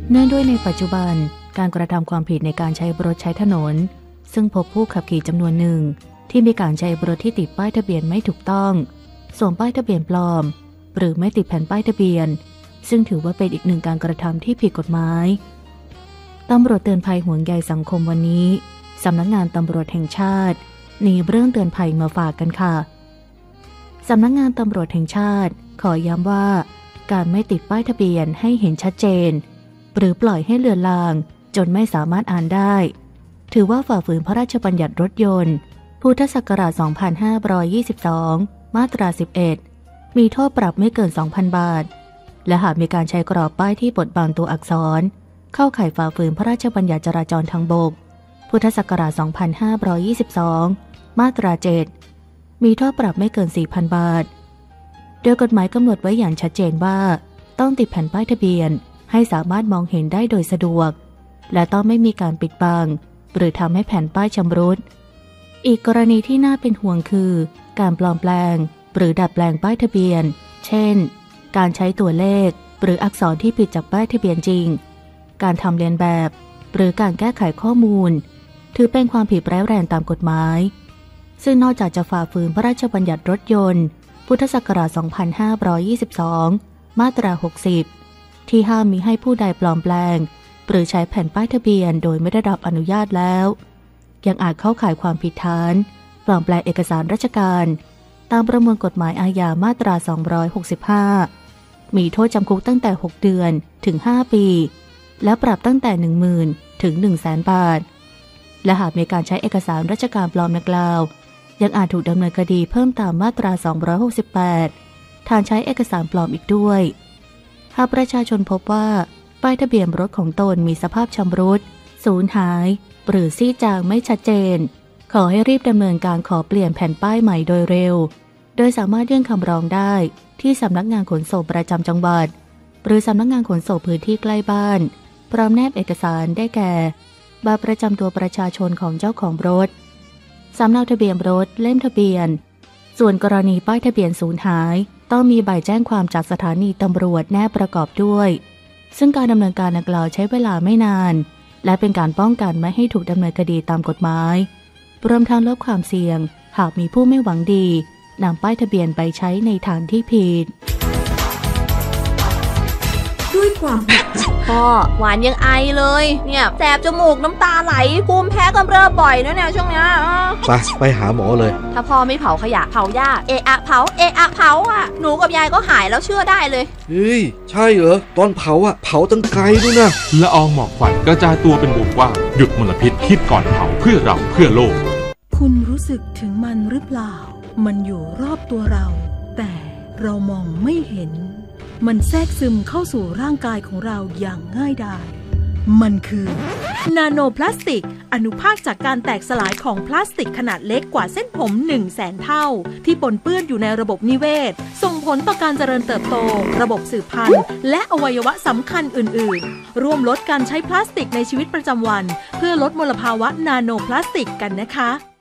เนื่องด้วยในปัจจุบันการกระทำความผิดในการใช้รถใช้ถนนซึ่งพบผู้ขับขี่จำนวนหนึ่งที่มีการใช้รถที่ติดป้ายทะเบียนไม่ถูกต้องสวมป้ายทะเบียนปลอมหรือไม่ติดแผ่นป้ายทะเบียนซึ่งถือว่าเป็นอีกหนึ่งการกระทำที่ผิดกฎหมายตำรวจเตือนภัยห่วงใยสังคมวันนี้สำนักงานตำรวจแห่งชาติมีเรื่องเตือนภัยมาฝากกันค่ะสำนักงานตำรวจแห่งชาติขอย้ำว่าการไม่ติดป้ายทะเบียนให้เห็นชัดเจนหรือปล่อยให้เลือนลางจนไม่สามารถอ่านได้ถือว่าฝ่าฝืนพระราชบัญญัติรถยนต์พุทธศักราช 2522 มาตรา 11 มีโทษปรับไม่เกิน 2,000 บาทและหากมีการใช้กรอบป้ายที่บดบังตัวอักษรเข้าข่ายฝ่าฝืนพระราชบัญญัติจราจรทางบกพุทธศักราช 2522 มาตรา 7 มีโทษปรับไม่เกิน 4,000 บาทโดยกฎหมายกำหนดไว้อย่างชัดเจนว่าต้องติดแผ่นป้ายทะเบียนให้สามารถมองเห็นได้โดยสะดวกและต้องไม่มีการปิดบังหรือทำให้แผ่นป้ายชำรุดอีกกรณีที่น่าเป็นห่วงคือการปลอมแปลงหรือดัดแปลงป้ายทะเบียนเช่นการใช้ตัวเลขหรืออักษรที่ผิดจากป้ายทะเบียนจริงการทำเลียนแบบหรือการแก้ไขข้อมูลถือเป็นความผิดร้ายแรงตามกฎหมายซึ่งนอกจากจะฝ่าฝืนพระราชบัญญัติรถยนต์พุทธศักราช 2522 มาตรา 60 ที่ห้ามมิให้ผู้ใดปลอมแปลงหรือใช้แผ่นป้ายทะเบียนโดยไม่ได้รับอนุญาตแล้วยังอาจเข้าข่ายความผิดฐานปลอมแปลงเอกสารราชการตามประมวลกฎหมายอาญามาตรา 265 มีโทษจำคุกตั้งแต่ 6 เดือนถึง 5 ปีและปรับตั้งแต่ 10,000 ถึง 100,000 บาทและหากมีการใช้เอกสารราชการปลอมดังกล่าวยังอาจถูกดำเนินคดีเพิ่มตามมาตรา 268 ฐานใช้เอกสารปลอมอีกด้วยหากประชาชนพบว่าป้ายทะเบียนรถของตนมีสภาพชำรุดสูญหายหรือซี่จางไม่ชัดเจนขอให้รีบดำเนินการขอเปลี่ยนแผ่นป้ายใหม่โดยเร็วโดยสามารถยื่นคำร้องได้ที่สำนักงานขนส่งประจำจังหวัดหรือสำนักงานขนส่งพื้นที่ใกล้บ้านพร้อมแนบเอกสารได้แก่บัตรประจำตัวประชาชนของเจ้าของรถสำเนาทะเบียนรถเล่มทะเบียนส่วนกรณีป้ายทะเบียนสูญหายต้องมีใบแจ้งความจากสถานีตำรวจแนบประกอบด้วยซึ่งการดำเนินการดังกล่าวใช้เวลาไม่นานและเป็นการป้องกันไม่ให้ถูกดำเนินคดีตามกฎหมายรวมทั้งลดความเสี่ยงหากมีผู้ไม่หวังดีนำป้ายทะเบียนไปใช้ในทางที่ผิดด้วยความพ่อหวานยังไอเลยเนี่ยแสบจมูกน้ำตาไหลภูมิแพ้กำเริบบ่อยนะเนี่ยช่วงเนี้ยไปหาหมอเลยถ้าพ่อไม่เผาขยะเผาหญ้าเอะอะเผาอ่ะหนูกับยายก็หายแล้วเชื่อได้เลยเฮ้ยใช่เหรอตอนเผาเผาตั้งไกลด้วยนะละอองหมอกควันกระจายตัวเป็นวงกว้างหยุดมลพิษคิดก่อนเผาเพื่อเราเพื่อโลกคุณรู้สึกถึงมันหรือเปล่ามันอยู่รอบตัวเราแต่เรามองไม่เห็นมันแทรกซึมเข้าสู่ร่างกายของเราอย่างง่ายดายมันคือนาโนพลาสติกอนุภาคจากการแตกสลายของพลาสติกขนาดเล็กกว่าเส้นผม 100,000 เท่าที่ปนเปื้อนอยู่ในระบบนิเวศส่งผลต่อการเจริญเติบโตระบบสืบพันธุ์และอวัยวะสำคัญอื่นๆร่วมลดการใช้พลาสติกในชีวิตประจำวันเพื่อลดมลภาวะนาโนพลาสติกกันนะคะ